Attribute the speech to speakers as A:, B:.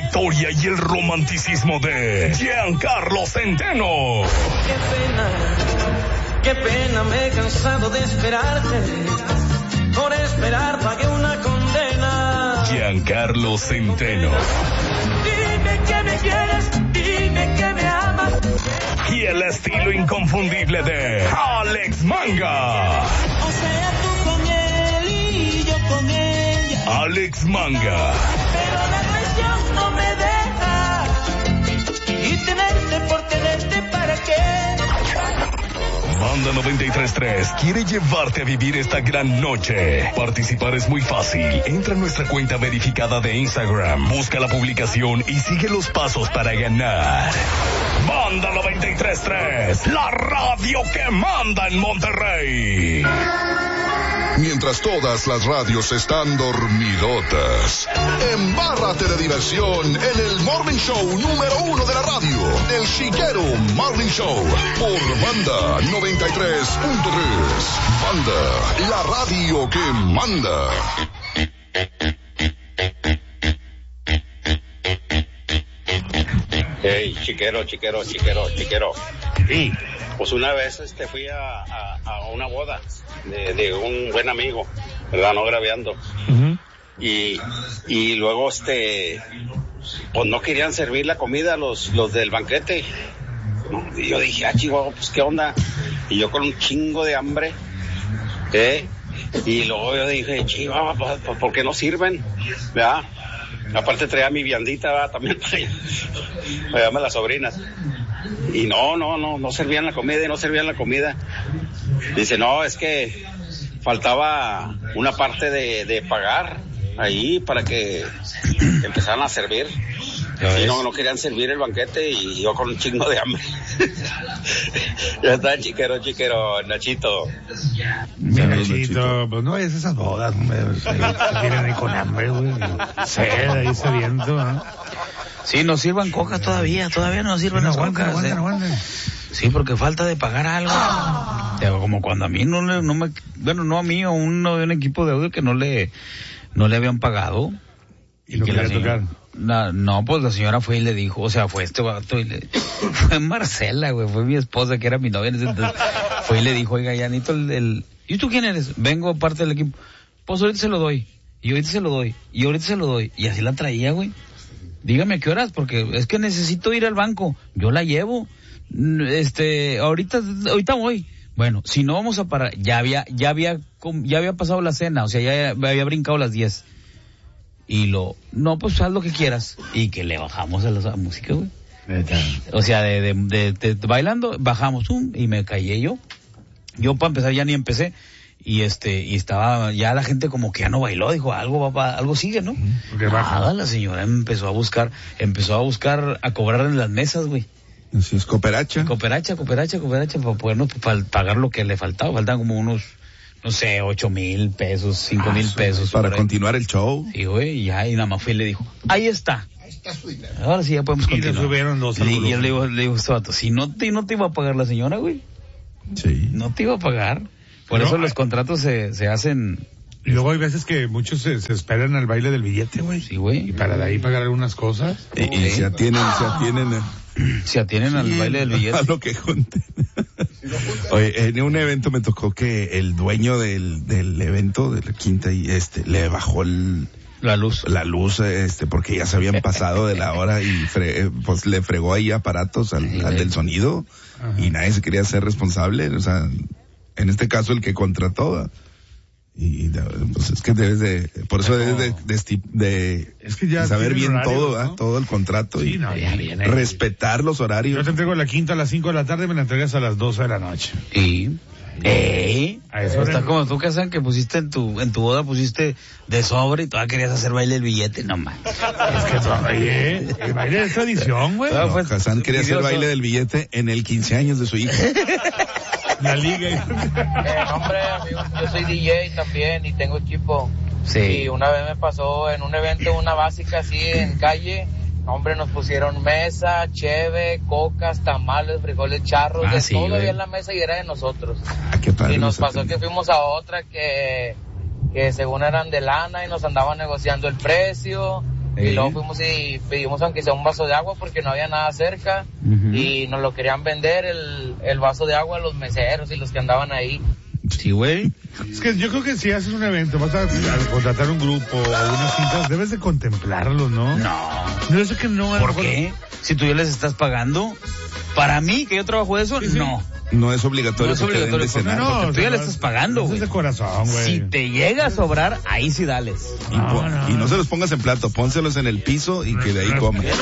A: trayectoria y el romanticismo de Giancarlo Centeno.
B: Qué pena, me he cansado de esperarte. Por esperar pagué una condena.
A: Giancarlo Centeno.
B: Dime que me quieres, dime que me amas.
A: Y el estilo inconfundible de Alex Manga.
B: O sea, tú con él y yo con ella.
A: Alex Manga.
B: Pero la traición no me deja. Y tenerte por tenerte, ¿para qué?
A: Banda 93.3 quiere llevarte a vivir esta gran noche. Participar es muy fácil. Entra a nuestra cuenta verificada de Instagram, busca la publicación y sigue los pasos para ganar. Banda 93.3, la radio que manda en Monterrey.
C: Mientras todas las radios están dormidotas, embárrate de diversión en el Morning Show número 1 de la radio, el Chiquero Morning Show, por Banda 93.3. Banda, la radio que manda.
D: Hey, chiquero. Sí. Pues una vez fui a una boda de un buen amigo, ¿verdad? No grabeando. Uh-huh. Y luego pues no querían servir la comida los del banquete. Y yo dije, chihuahua, pues qué onda. Y yo con un chingo de hambre, y luego yo dije, chihuahua, pues ¿por qué no sirven? ¿Verdad? Aparte traía mi viandita, ¿verdad? También para llamarme las sobrinas. Y no servían la comida. Dice, no, es que faltaba una parte de pagar ahí para que empezaran a servir. Y no querían servir el banquete y yo con un chingo de hambre. Ya está, chiquero, Nachito.
E: Nachito, pues no es esas bodas, se tienen ahí con hambre, güey. Sed ahí sediento, ¿no?
F: Sí, nos sirvan cocas todavía no sirven las cocas.
E: Aguanten.
F: Sí, porque falta de pagar algo. Como cuando a mí no a mí o un equipo de audio que no le habían pagado.
E: ¿Y lo quería tocar?
F: No, pues la señora fue y le dijo, o sea, fue este vato fue Marcela, güey, fue mi esposa que era mi novia. Entonces, fue y le dijo, oiga, ya necesito ¿y tú quién eres? Vengo parte del equipo. Pues ahorita se lo doy. Y ahorita se lo doy. Y ahorita se lo doy. Y así la traía, güey. Dígame a qué horas, porque es que necesito ir al banco. Yo la llevo. Ahorita voy. Bueno, si no vamos a parar, ya había pasado la cena, o sea, ya había brincado las 10. Y pues haz lo que quieras. Y que le bajamos a la música, güey. O sea, de bailando, bajamos, y me callé yo. Yo para empezar ya ni empecé. Y estaba, ya la gente como que ya no bailó, dijo, algo sigue, ¿no? Nada, la señora empezó a buscar, a cobrar en las mesas, güey.
G: Así es, cooperacha
F: para podernos pagar lo que le faltaba. Faltan como unos, no sé, 8,000 pesos, 5,000 pesos.
G: Para continuar el show.
F: Sí, güey, y nada más fue y le dijo, ahí está su dinero. Ahora sí ya podemos continuar.
E: Y le subieron dos.
F: Y yo le digo a este vato, si no te iba a pagar la señora, güey.
G: Sí.
F: No te iba a pagar. Por eso los contratos se hacen.
E: Y luego hay veces que muchos se esperan al baile del billete, güey.
F: Sí, güey.
E: Y para de ahí pagar algunas cosas.
G: Y se atienen
F: al baile del billete.
G: A lo que junten. Oye, en un evento me tocó que el dueño del evento, de la quinta, le bajó la luz, porque ya se habían pasado de la hora y pues le fregó ahí aparatos al del sonido. Ajá. Y nadie se quería hacer responsable, o sea, en este caso el que contrató. Y pues es que debes de
E: es que ya
G: saber bien
E: horario,
G: todo,
E: ¿no?
G: todo el contrato,
E: sí,
G: ya viene, respetar los horarios.
E: Yo te entrego la quinta a las 5 de la tarde y me la entregas a las 12 de la noche.
F: Y a eso está como tú, Kazan, que pusiste en tu boda, pusiste de sobre y todavía querías hacer baile del billete, no más.
E: Es que todavía, el baile es tradición, güey.
G: No, Kazan quería hacer baile del billete en el 15 años de su hija.
E: La liga.
H: Hombre, amigo, yo soy DJ también y tengo equipo.
F: Sí.
H: Y una vez me pasó en un evento, una básica así en calle. Hombre, nos pusieron mesa, cheve, cocas, tamales, frijoles, charros, todo había en la mesa y era de nosotros.
G: Qué padre.
H: Y nos pasó que fuimos a otra que según eran de lana y nos andaban negociando el precio. Y luego fuimos y pedimos aunque sea un vaso de agua porque no había nada cerca. Y nos lo querían vender el vaso de agua a los meseros y los que andaban ahí.
F: Sí, güey.
E: Es que yo creo que si haces un evento, vas a contratar un grupo o unas cintas, debes de contemplarlo, ¿no? No, es que no.
F: ¿Por qué? Si tú ya les estás pagando. Para mí, que yo trabajo eso,
E: sí.
F: no.
G: No es obligatorio.
F: No es obligatorio
G: que te den de cenar.
F: porque tú ya le estás pagando, güey.
E: Es de corazón, güey.
F: Si te llega a sobrar, ahí sí dales.
G: Y no se los pongas en plato, pónselos en el piso y que de ahí coman.